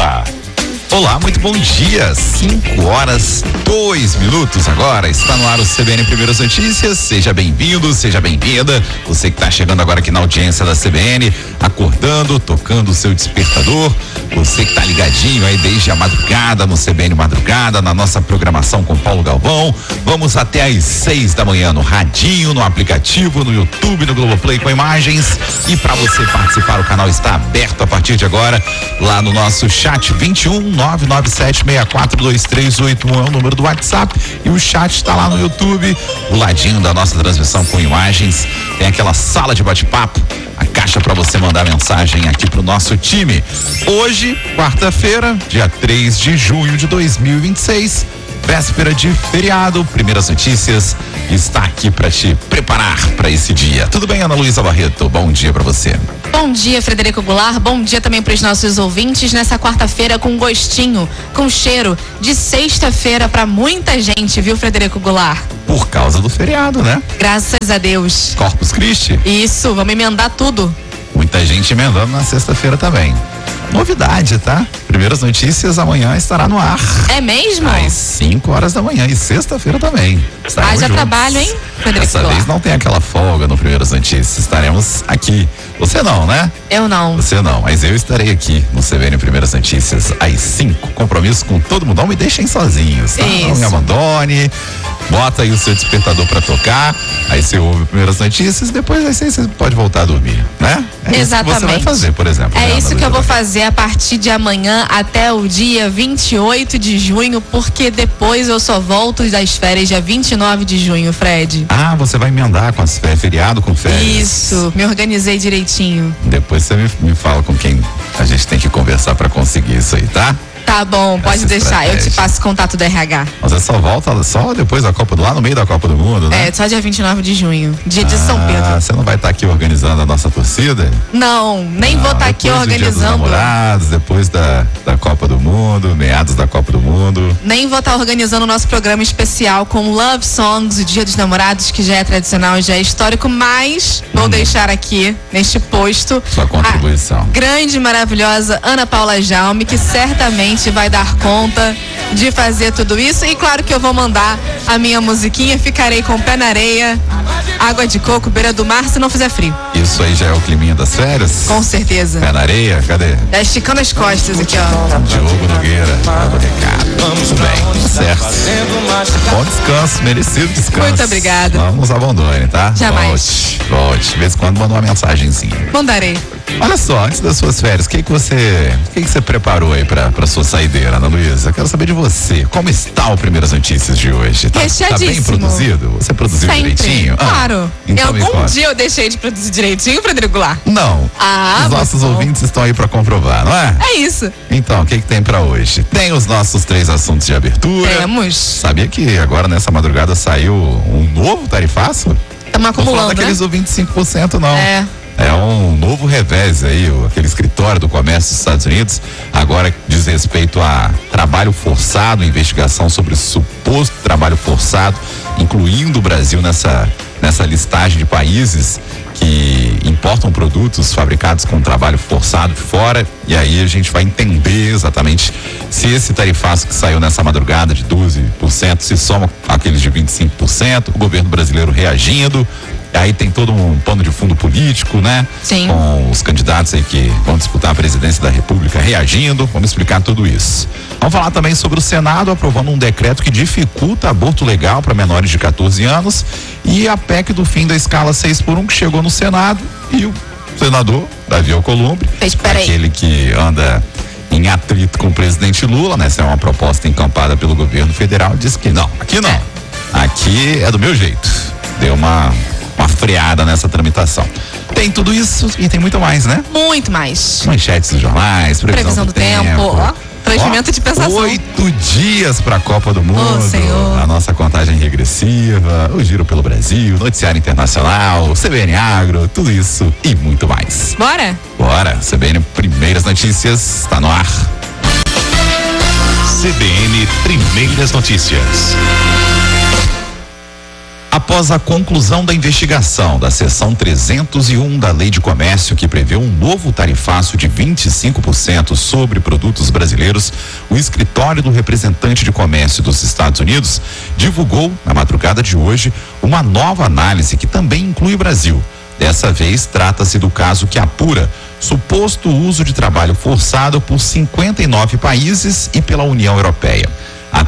Opa! Olá, muito bom dia, 5h02 agora, está no ar o CBN Primeiras Notícias, seja bem-vindo, seja bem-vinda, você que está chegando agora aqui na audiência da CBN, acordando, tocando o seu despertador, você que está ligadinho aí desde a madrugada no CBN Madrugada, na nossa programação com Paulo Galvão, vamos até às 6 da manhã no radinho, no aplicativo, no YouTube, no Globoplay com imagens, e para você participar, o canal está aberto a partir de agora, lá no nosso chat 21997642381 é o número do WhatsApp e o chat está lá no YouTube, do ladinho da nossa transmissão com imagens, tem aquela sala de bate-papo, a caixa para você mandar mensagem aqui pro nosso time. Hoje, quarta-feira, dia 3 de junho de 2026, véspera de feriado, Primeiras Notícias está aqui para te preparar para esse dia. Tudo bem, Ana Luísa Barreto? Bom dia para você. Bom dia, Frederico Goulart. Bom dia também para os nossos ouvintes nessa quarta-feira com gostinho, com cheiro de sexta-feira para muita gente, viu, Frederico Goulart? Por causa do feriado, né? Graças a Deus. Corpus Christi? Isso, vamos emendar tudo. Muita gente emendando na sexta-feira também. Novidade, tá? Primeiras Notícias amanhã estará no ar. É mesmo? Às 5h da manhã e sexta-feira também. Haja trabalho, hein, Frederico? Dessa vez não tem aquela folga no Primeiras Notícias. Estaremos aqui. Você não, né? Eu não. Você não, mas eu estarei aqui no CBN Primeiras Notícias às 5. Compromisso com todo mundo. Não me deixem sozinhos, tá? Isso. Não me abandone. Bota aí o seu despertador pra tocar. Aí você ouve Primeiras Notícias. Depois aí você pode voltar a dormir, né? É exatamente. Isso que você vai fazer, por exemplo. É né, isso que eu vou fazer a partir de amanhã até o dia 28 de junho, porque depois eu só volto das férias dia 29 de junho, Fred. Ah, você vai emendar com as férias, feriado com férias. Isso, me organizei direitinho. Depois você me fala com quem a gente tem que conversar pra conseguir isso aí, tá? Tá bom, pode Essa deixar, estratégia. eu te passo o contato do RH. Você só volta só depois da Copa lá no meio da Copa do Mundo, né? É, só dia 29 de junho, dia de São Pedro. Você não vai estar aqui organizando a nossa torcida? Não, nem vou estar aqui Depois do Dia dos organizando. Namorados, depois da Copa do Mundo, meados da Copa do Mundo. Nem vou estar organizando o nosso programa especial com Love Songs, o Dia dos Namorados, que já é tradicional, já é histórico, mas vou deixar aqui, neste posto, Sua contribuição. a grande e maravilhosa Ana Paula Jaume, que certamente vai dar conta de fazer tudo isso. E claro que eu vou mandar a minha musiquinha, ficarei com o pé na areia, água de coco, beira do mar, se não fizer frio. Isso aí já é o climinha das férias? Com certeza. Pé na areia? Cadê? Tá esticando as costas aqui, ó. Diogo Nogueira, do recado. Muito bem, certo. Bom descanso, merecido descanso. Muito obrigada. Não nos abandone, tá? Jamais. Volte. De vez em quando manda uma mensagenzinha. Mandarei. Olha só, antes das suas férias, o que você preparou aí pra sua saideira, Ana Luísa? Quero saber de você. Como está o Primeiras Notícias de hoje? Tá bem Recheadíssimo. produzido? Você produziu Sempre. direitinho? Claro. Então me algum conta. dia eu deixei de produzir direitinho, Frederico Goulart? Não. Ah, Os nossos bom. ouvintes estão aí pra comprovar, não é? É isso. Então, o que tem pra hoje? Tem os nossos 3 assuntos de abertura. Temos. Sabia que agora nessa madrugada saiu um novo tarifaço? Estamos Não falando acumulando, né? daqueles 25%, não. É. É um novo revés aí, aquele escritório do comércio dos Estados Unidos, agora diz respeito a trabalho forçado, investigação sobre suposto trabalho forçado, incluindo o Brasil nessa listagem de países que importam produtos fabricados com trabalho forçado de fora, e aí a gente vai entender exatamente se esse tarifaço que saiu nessa madrugada de 12% se soma àqueles de 25%, o governo brasileiro reagindo. Aí tem todo um pano de fundo político, né? Sim. Com os candidatos aí que vão disputar a presidência da República reagindo. Vamos explicar tudo isso. Vamos falar também sobre o Senado aprovando um decreto que dificulta aborto legal para menores de 14 anos e a PEC do fim da escala 6x1 que chegou no Senado e o senador Davi Alcolumbre, aquele que anda em atrito com o presidente Lula, né? Essa é uma proposta encampada pelo governo federal, disse que não, aqui não. Aqui é do meu jeito. Deu uma freada nessa tramitação. Tem tudo isso e tem muito mais, né? Muito mais. Manchetes dos jornais, previsão do tempo. Ó, Transmimento de pensação. 8 dias para a Copa do Mundo. Senhor. A nossa contagem regressiva, o Giro pelo Brasil, noticiário internacional, CBN Agro, tudo isso e muito mais. Bora? Bora. CBN Primeiras Notícias está no ar. CBN Primeiras Notícias. Após Após a conclusão da investigação da seção 301 da Lei de Comércio, que prevê um novo tarifaço de 25% sobre produtos brasileiros, o escritório do representante de comércio dos Estados Unidos divulgou, na madrugada de hoje, uma nova análise que também inclui o Brasil. Dessa vez, trata-se do caso que apura suposto uso de trabalho forçado por 59 países e pela União Europeia. A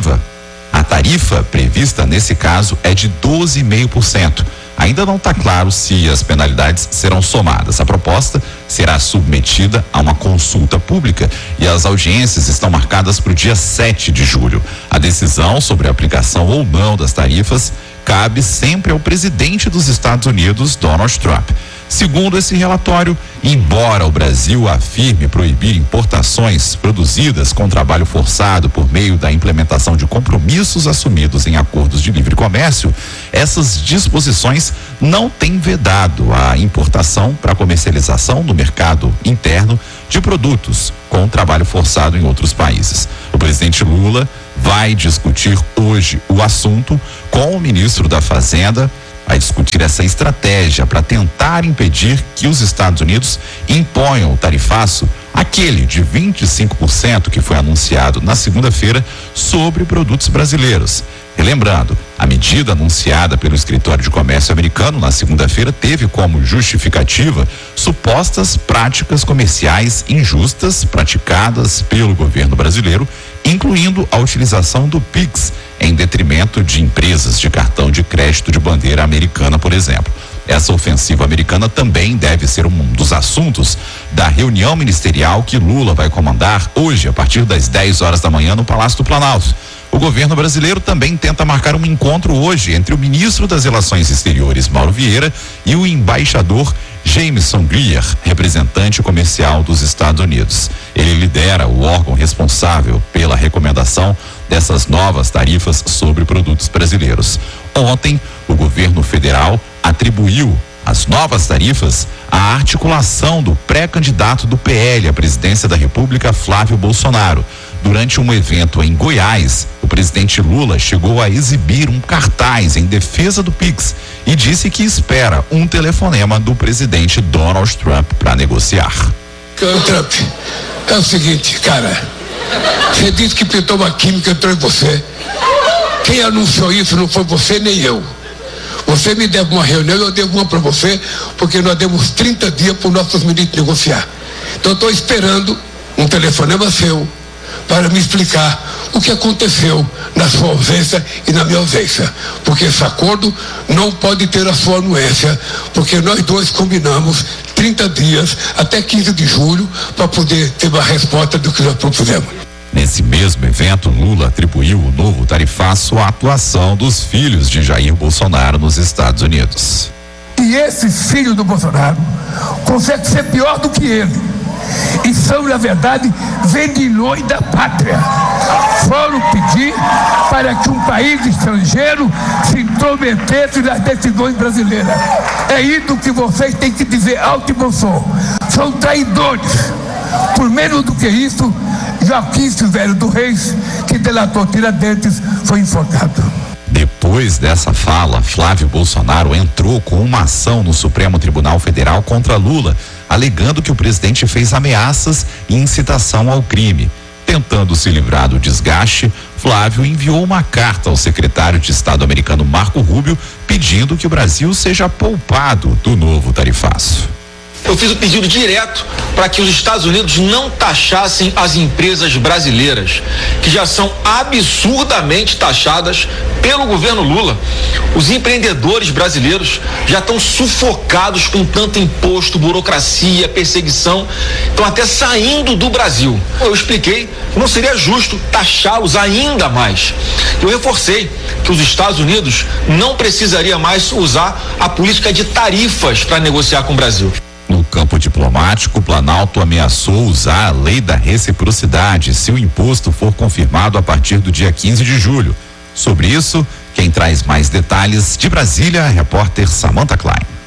tarifa prevista nesse caso é de 12,5%. Ainda não está claro se as penalidades serão somadas. A proposta será submetida a uma consulta pública e as audiências estão marcadas para o dia 7 de julho. A decisão sobre a aplicação ou não das tarifas cabe sempre ao presidente dos Estados Unidos, Donald Trump. Segundo esse relatório, embora o Brasil afirme proibir importações produzidas com trabalho forçado por meio da implementação de compromissos assumidos em acordos de livre comércio, essas disposições não têm vedado a importação para comercialização no mercado interno de produtos com trabalho forçado em outros países. O presidente Lula vai discutir hoje o assunto com o ministro da Fazenda, vai discutir essa estratégia para tentar impedir que os Estados Unidos imponham o tarifaço, aquele de 25% que foi anunciado na segunda-feira sobre produtos brasileiros. Relembrando, a medida anunciada pelo escritório de comércio americano na segunda-feira teve como justificativa supostas práticas comerciais injustas praticadas pelo governo brasileiro, incluindo a utilização do Pix em detrimento de empresas de cartão de crédito de bandeira americana, por exemplo. Essa ofensiva americana também deve ser um dos assuntos da reunião ministerial que Lula vai comandar hoje, a partir das 10 horas da manhã, no Palácio do Planalto. O governo brasileiro também tenta marcar um encontro hoje entre o ministro das Relações Exteriores, Mauro Vieira, e o embaixador Jameson Greer, representante comercial dos Estados Unidos. Ele lidera o órgão responsável pela recomendação dessas novas tarifas sobre produtos brasileiros. Ontem, o governo federal atribuiu as novas tarifas à articulação do pré-candidato do PL à presidência da República, Flávio Bolsonaro. Durante um evento em Goiás, o presidente Lula chegou a exibir um cartaz em defesa do Pix e disse que espera um telefonema do presidente Donald Trump para negociar. Trump, é o seguinte, cara, você disse que pintou uma química entre você. Quem anunciou isso não foi você nem eu. Você me deve uma reunião, eu devo uma para você, porque nós demos 30 dias para os nossos ministros negociar. Então eu estou esperando um telefonema seu para me explicar o que aconteceu na sua ausência e na minha ausência. Porque esse acordo não pode ter a sua anuência, porque nós dois combinamos 30 dias até 15 de julho para poder ter uma resposta do que nós propusemos. Nesse mesmo evento, Lula atribuiu o novo tarifaço à atuação dos filhos de Jair Bolsonaro nos Estados Unidos. E esses filhos do Bolsonaro conseguem ser pior do que ele. E são, na verdade, vendilhões da pátria. Foram pedir para que um país estrangeiro se intrometesse nas decisões brasileiras. É isso que vocês têm que dizer alto e bom som. São traidores. Por menos do que isso, Joaquim Silvério do Reis, que delatou Tiradentes, foi enforcado. Depois dessa fala, Flávio Bolsonaro entrou com uma ação no Supremo Tribunal Federal contra Lula, alegando que o presidente fez ameaças e incitação ao crime. Tentando se livrar do desgaste, Flávio enviou uma carta ao secretário de Estado americano Marco Rubio, pedindo que o Brasil seja poupado do novo tarifaço. Eu fiz o pedido direto para que os Estados Unidos não taxassem as empresas brasileiras, que já são absurdamente taxadas pelo governo Lula. Os empreendedores brasileiros já estão sufocados com tanto imposto, burocracia, perseguição, estão até saindo do Brasil. Eu expliquei que não seria justo taxá-los ainda mais. Eu reforcei que os Estados Unidos não precisaria mais usar a política de tarifas para negociar com o Brasil. No campo diplomático, o Planalto ameaçou usar a lei da reciprocidade se o imposto for confirmado a partir do dia 15 de julho. Sobre isso, quem traz mais detalhes de Brasília, a repórter Samantha Klein.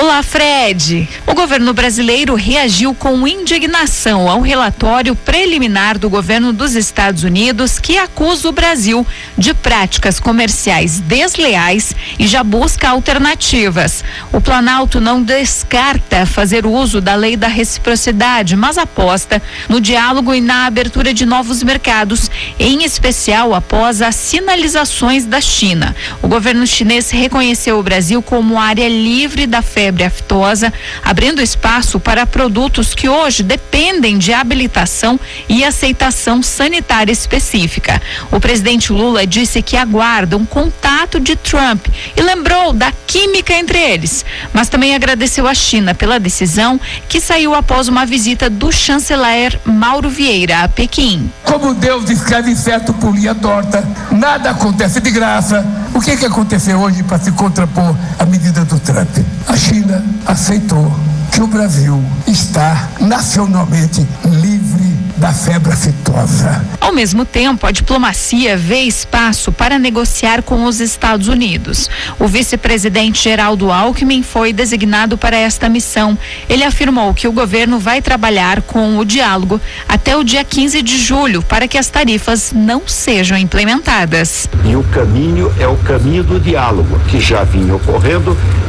Olá, Fred. O governo brasileiro reagiu com indignação ao relatório preliminar do governo dos Estados Unidos que acusa o Brasil de práticas comerciais desleais e já busca alternativas. O Planalto não descarta fazer uso da lei da reciprocidade, mas aposta no diálogo e na abertura de novos mercados, em especial após as sinalizações da China. O governo chinês reconheceu o Brasil como área livre da febre aftosa, abrindo espaço para produtos que hoje dependem de habilitação e aceitação sanitária específica. O presidente Lula disse que aguarda um contato de Trump e lembrou da química entre eles, mas também agradeceu à China pela decisão que saiu após uma visita do chanceler Mauro Vieira a Pequim. Como Deus escreve certo por linha torta, nada acontece de graça. O que aconteceu hoje para se contrapor à medida do Trump? A China aceitou que o Brasil está nacionalmente livre da febre aftosa. Ao mesmo tempo, a diplomacia vê espaço para negociar com os Estados Unidos. O vice-presidente Geraldo Alckmin foi designado para esta missão. Ele afirmou que o governo vai trabalhar com o diálogo até o dia 15 de julho para que as tarifas não sejam implementadas. E o caminho é o caminho do diálogo, que já vinha ocorrendo